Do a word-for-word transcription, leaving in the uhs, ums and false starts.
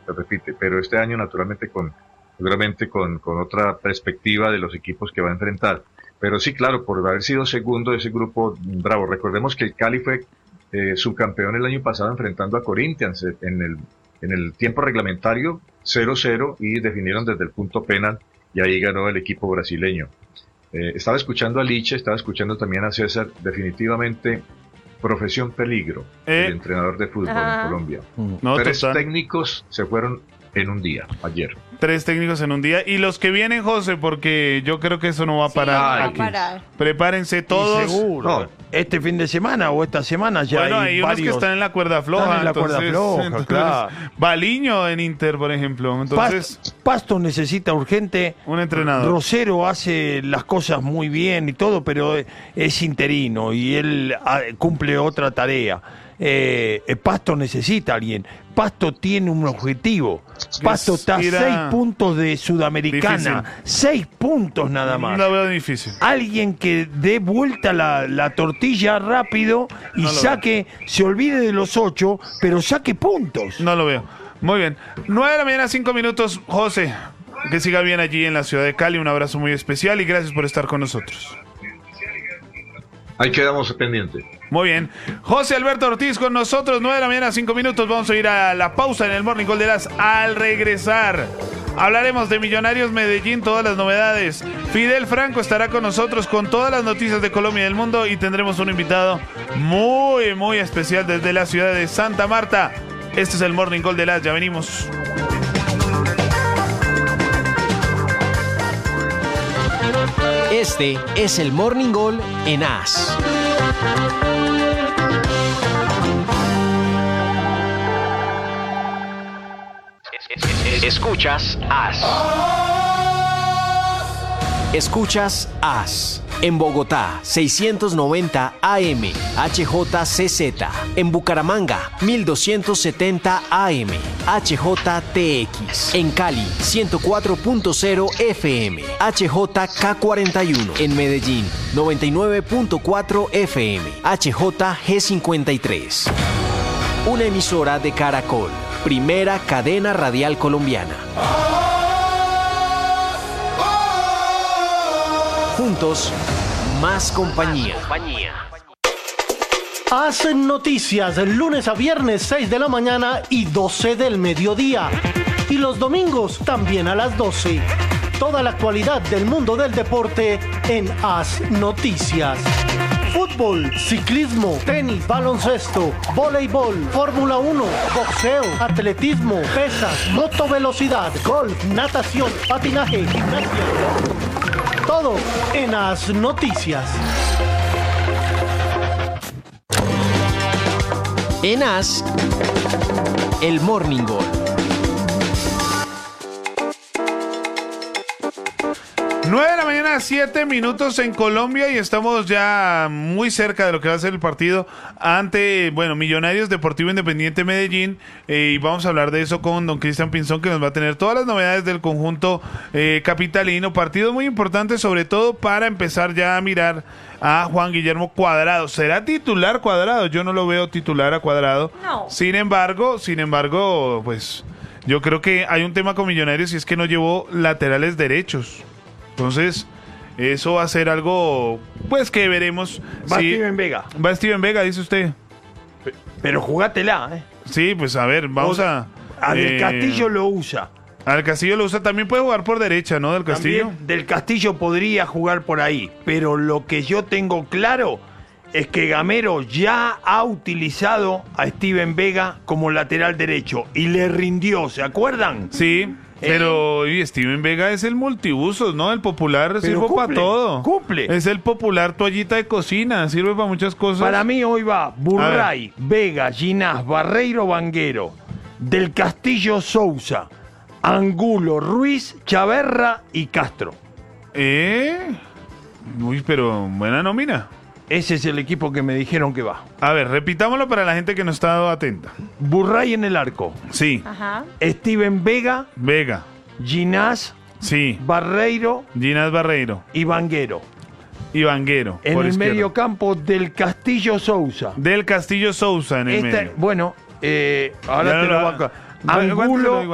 se repite, pero este año naturalmente con, seguramente con, con otra perspectiva de los equipos que va a enfrentar. Pero sí, claro, por haber sido segundo de ese grupo bravo. Recordemos que el Cali fue eh, subcampeón el año pasado enfrentando a Corinthians en el, en el tiempo reglamentario cero cero y definieron desde el punto penal y ahí ganó el equipo brasileño. Eh, estaba escuchando a Liche, estaba escuchando también a César, definitivamente profesión peligro, eh. el entrenador de fútbol Ajá. en Colombia. No, Tres total. técnicos se fueron en un día, ayer. Tres técnicos en un día. Y los que vienen, José, porque yo creo que eso no va a Sí, parar. no va a aquí. parar. Prepárense todos. Y seguro. No. Este fin de semana o esta semana ya Bueno, hay, hay unos varios. que están en la cuerda floja. Están en la entonces, cuerda floja, entonces, claro. Baliño en Inter, por ejemplo. Entonces, Past- Pasto necesita urgente un entrenador. Rosero hace las cosas muy bien y todo, pero es interino y él ah, cumple otra tarea. Eh, eh, Pasto necesita a alguien. Pasto tiene un objetivo. Pasto está a ir a- seis puntos de Sudamericana. Difícil. Seis puntos nada más. Lo veo difícil. Alguien que dé vuelta la, la tortilla rápido y No lo saque, se olvide de los ocho, pero saque puntos. No lo veo. Muy bien. Nueve de la mañana, cinco minutos. José, que siga bien allí en la ciudad de Cali. Un abrazo muy especial y gracias por estar con nosotros. Ahí quedamos pendientes. Muy bien. José Alberto Ortiz con nosotros. Nueve de la mañana, cinco minutos. Vamos a ir a la pausa en el Morning Call de las. Al regresar, hablaremos de Millonarios Medellín, todas las novedades. Fidel Franco estará con nosotros con todas las noticias de Colombia y del mundo. Y tendremos un invitado muy, muy especial desde la ciudad de Santa Marta. Este es el Morning Call de las. Ya venimos. Este es el Morning Call en A S. Escuchas A S. Escuchas A S. En Bogotá, seiscientos noventa A M, H J C Z. En Bucaramanga, mil doscientos setenta A M, H J T X. En Cali, ciento cuatro punto cero F M, H J K cuarenta y uno. En Medellín, noventa y nueve punto cuatro F M, H J G cincuenta y tres. Una emisora de Caracol, primera cadena radial colombiana. Juntos, más compañía. Hacen noticias lunes a viernes seis de la mañana y doce del mediodía. Y los domingos también a las doce. Toda la actualidad del mundo del deporte en Haz Noticias. Fútbol, ciclismo, tenis, baloncesto, voleibol, Fórmula uno, boxeo, atletismo, pesas, motovelocidad, golf, natación, patinaje, gimnasia. Todo en Haz Noticias. En A S, el Morning Call. nueve de la mañana, siete minutos en Colombia y estamos ya muy cerca de lo que va a ser el partido ante, bueno, Millonarios Deportivo Independiente Medellín, eh, y vamos a hablar de eso con don Cristian Pinzón, que nos va a tener todas las novedades del conjunto eh, capitalino. Partido muy importante, sobre todo para empezar ya a mirar a Juan Guillermo Cuadrado. ¿Será titular Cuadrado? Yo no lo veo titular a Cuadrado. No. Sin embargo, sin embargo, pues yo creo que hay un tema con Millonarios y es que no llevó laterales derechos. Entonces, eso va a ser algo, pues, que veremos. Va si- Steven Vega. Va Steven Vega, dice usted. Pero jugátela, ¿eh? Sí, pues, a ver, vamos O- a... A Del eh, Castillo lo usa. Al Castillo lo usa, también puede jugar por derecha, ¿no? Del Castillo. También Del Castillo podría jugar por ahí. Pero lo que yo tengo claro es que Gamero ya ha utilizado a Steven Vega como lateral derecho. Y le rindió, ¿se acuerdan? Sí, pero y Steven Vega es el multiusos, ¿no? El popular sirve para cumple, todo. cumple. Es el popular toallita de cocina, sirve para muchas cosas. Para mí hoy va Burray, Vega, Ginás, Barreiro, Vanguero, Del Castillo, Sousa, Angulo, Ruiz, Chaverra y Castro. ¿Eh? Uy, pero buena nómina. Ese es el equipo que me dijeron que va. A ver, repitámoslo para la gente que no está atenta. Burray en el arco, Sí, Ajá. Steven Vega, Vega. Ginás, Sí, Barreiro Ginás Barreiro y Vanguero. y Vanguero. En por el izquierda. medio campo Del Castillo, Sousa. Del Castillo Sousa en el Esta- medio. bueno, eh, ahora Ya te lo- lo voy a... Bueno, Angulo, igual.